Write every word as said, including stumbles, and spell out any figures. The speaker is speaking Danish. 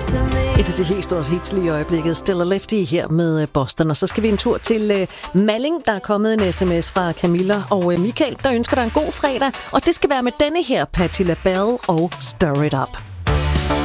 Et af de helt store hits lige i øjeblikket, Stella Lefty her med Boston. Og så skal vi en tur til uh, Malling. Der er kommet en sms fra Camilla og uh, Michael, der ønsker dig en god fredag. Og det skal være med denne her, Patti LaBelle og Stir It Up.